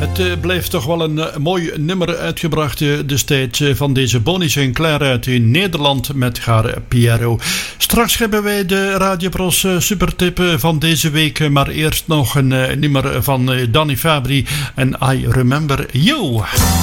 Het bleef toch wel een mooi nummer uitgebracht destijds van deze Bonnie Sinclair uit Nederland met haar Piero. Straks hebben wij de Radiopros supertip van deze week, maar eerst nog een nummer van Danny Fabri en I Remember You.